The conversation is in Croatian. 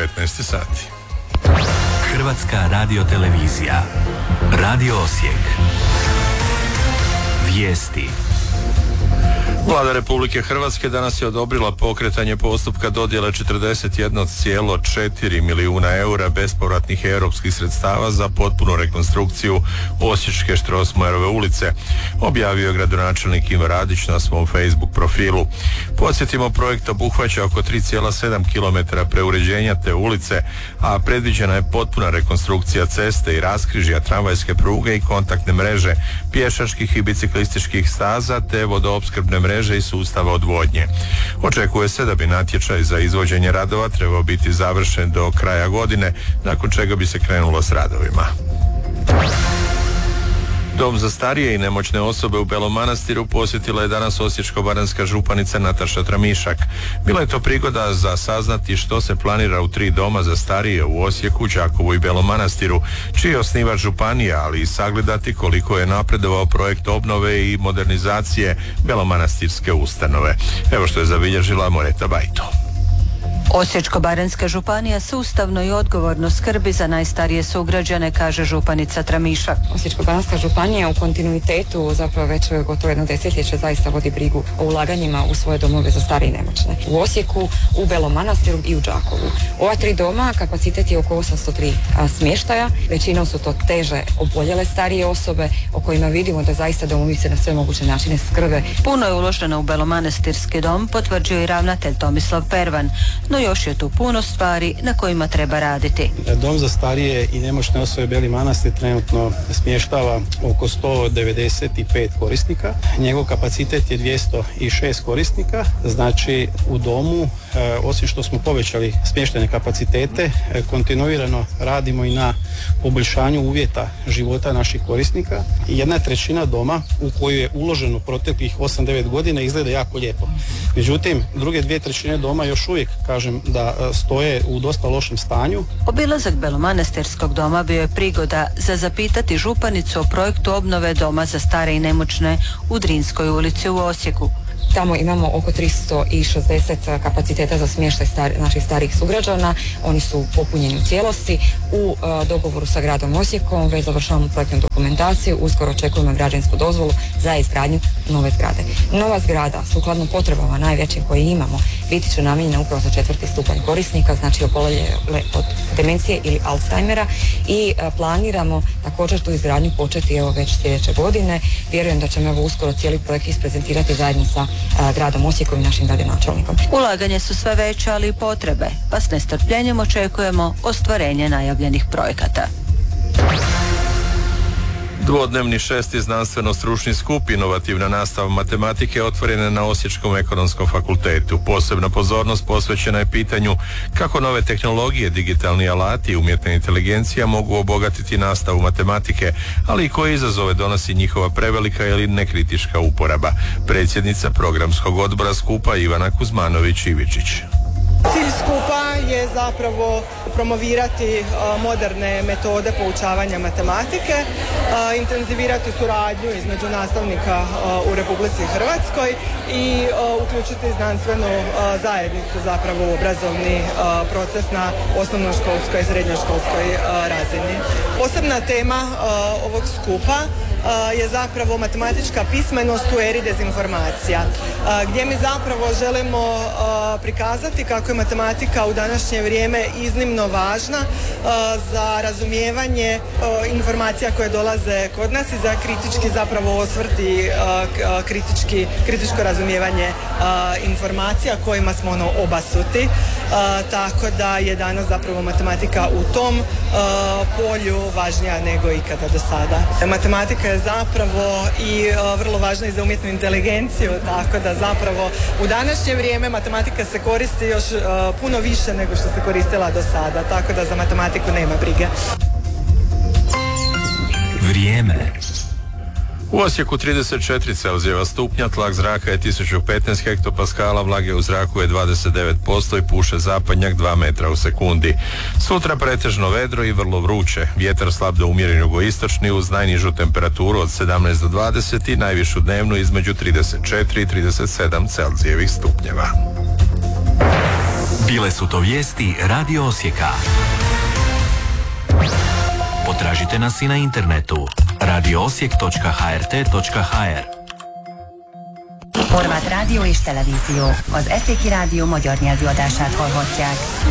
19 sati. Hrvatska radiotelevizija. Radio Osijek. Vijesti. Vlada Republike Hrvatske danas je odobrila pokretanje postupka dodjele 41,4 milijuna eura bespovratnih europskih sredstava za potpunu rekonstrukciju Osječke Strossmayerove ulice, objavio je gradonačelnik Ivo Radić na svom Facebook profilu. Podsjetimo, projekt obuhvaća oko 3,7 km preuređenja te ulice, a predviđena je potpuna rekonstrukcija ceste i raskrižja, tramvajske pruge i kontaktne mreže, pješačkih i biciklističkih staza te vodoopskrbne mreže i sustava odvodnje. Očekuje se da bi natječaj za izvođenje radova trebao biti završen do kraja godine, nakon čega bi se krenulo s radovima. Dom za starije i nemoćne osobe u Belom Manastiru posjetila je danas osječko-baranjska županica Nataša Tramišak. Bila je to prigoda za saznati što se planira u 3 doma za starije u Osijeku, Đakovu i Belom Manastiru, čiji je osnivač županija, ali i sagledati koliko je napredovao projekt obnove i modernizacije belomanastirske ustanove. Evo što je zabilježila Moreta Bajto. Osječko-baranjska županija sustavno i odgovorno skrbi za najstarije sugrađane, kaže županica Tramišak. Osječko-baranjska županija u kontinuitetu zapravo već gotovo jedno desetljeće zaista vodi brigu o ulaganjima u svoje domove za starije i nemoćne. U Osijeku, u Belom Manastiru i u Đakovu. Ova 3 doma kapacitet je oko 803 smještaja. Većinom su to teže oboljele starije osobe o kojima vidimo da zaista domovi se na sve moguće načine skrbe. Puno je uloženo u Belomanastirski dom, potvrđuje i ravnatelj Tomislav Pervan. No još je tu puno stvari na kojima treba raditi. Dom za starije i nemoćne osobe Beli Manastir trenutno smještava oko 195 korisnika. Njegov kapacitet je 206 korisnika. Znači u domu, osim što smo povećali smještajne kapacitete, kontinuirano radimo i na poboljšanju uvjeta života naših korisnika. 1/3 doma u koju je uloženo proteklih 8-9 godina izgleda jako lijepo. Međutim, druge 2/3 doma još uvijek, kažem, da stoje u dosta lošem stanju. Obilazak Belomanastirskog doma bio je prigoda za zapitati županicu o projektu obnove doma za stare i nemoćne u Drinskoj ulici u Osijeku. Tamo imamo oko 360 kapaciteta za smještaj naših starijih sugrađana. Oni su popunjeni u cijelosti. U dogovoru sa gradom Osijekom već završavamo projektnu dokumentaciju. Uskoro očekujemo građevinsku dozvolu za izgradnju nove zgrade. Nova zgrada, sukladno potrebama najvećim koje imamo, biti će namijenjena upravo za 4. stupanj korisnika, znači oboljele od demencije ili Alzheimera, i planiramo također tu izgradnju početi već sljedeće godine. Vjerujem da ćemo uskoro cijeli projekt isprezentirati zajedno sa gradom Osijekom i našim gradonačelnikom. Ulaganje su sve veće, ali i potrebe, pa s nestrpljenjem očekujemo ostvarenje najavljenih projekata. Dvodnevni 6. znanstveno-stručni skup Inovativna nastava matematike otvoren je na Osječkom ekonomskom fakultetu. Posebna pozornost posvećena je pitanju kako nove tehnologije, digitalni alati i umjetna inteligencija mogu obogatiti nastavu matematike, ali i koje izazove donosi njihova prevelika ili nekritička uporaba. Predsjednica programskog odbora skupa Ivana Kuzmanović-Ivičić. Cilj skupa je zapravo promovirati moderne metode poučavanja matematike, intenzivirati suradnju između nastavnika u Republici Hrvatskoj i uključiti znanstvenu zajednicu zapravo u obrazovni proces na osnovnoškolskoj i srednjoškolskoj razini. Posebna tema ovog skupa je zapravo matematička pismenost u eri dezinformacija, gdje mi zapravo želimo prikazati kako je matematika u današnje vrijeme iznimno važna za razumijevanje informacija koje dolaze kod nas i za kritički zapravo osvrt i kritičko razumijevanje informacija kojima smo obasuti, tako da je danas zapravo matematika u tom polju važnija nego ikada do sada. Matematika je zapravo i vrlo važna i za umjetnu inteligenciju, tako da zapravo u današnje vrijeme matematika se koristi još puno više nego što se koristila do sada, tako da za matematiku nema brige. Vrijeme. U Osijeku 34 Celzijeva stupnja, tlak zraka je 1015 hektopaskala, vlage u zraku je 29% i puše zapadnjak 2 metra u sekundi. Sutra pretežno vedro i vrlo vruće. Vjetar slab do umjeren jugoistočni uz najnižu temperaturu od 17 do 20 i najvišu dnevnu između 34 i 37 Celzijevih stupnjeva. Bile su to vijesti Radio Osijeka. Potražite nas i na internetu radioosijek.hrt.hr. Horváth Rádió és Televízió, az Eszéki Rádió magyar nyelvű adását hallhatják.